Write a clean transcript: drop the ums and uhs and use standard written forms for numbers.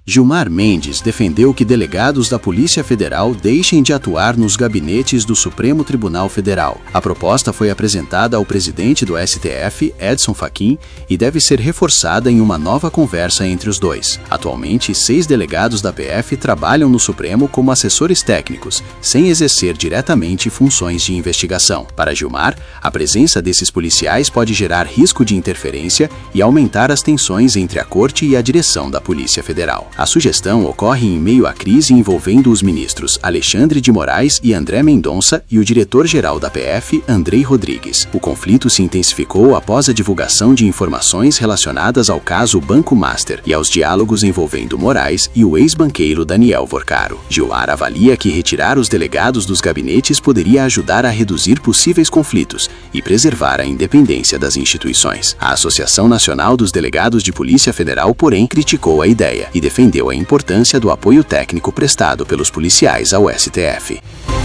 Gilmar Mendes defendeu que delegados da Polícia Federal deixem de atuar nos gabinetes do Supremo Tribunal Federal. A proposta foi apresentada ao presidente do STF, Edson Fachin, e deve ser reforçada em uma nova conversa entre os dois. Atualmente, 6 delegados da PF trabalham no Supremo como assessores técnicos, sem exercer diretamente funções de investigação. Para Gilmar, a presença desses policiais pode gerar risco de interferência e aumentar as tensões entre a Corte e a direção da Polícia Federal. A sugestão ocorre em meio à crise envolvendo os ministros Alexandre de Moraes e André Mendonça e o diretor-geral da PF, Andrei Rodrigues. O conflito se intensificou após a divulgação de informações relacionadas ao caso Banco Master e aos diálogos envolvendo Moraes e o ex-banqueiro Daniel Vorcaro. Gilmar avalia que retirar os delegados dos gabinetes poderia ajudar a reduzir possíveis conflitos e preservar a independência das instituições. A Associação Nacional dos Delegados de Polícia Federal, porém, criticou a ideia e defendeu a importância do apoio técnico prestado pelos policiais ao STF.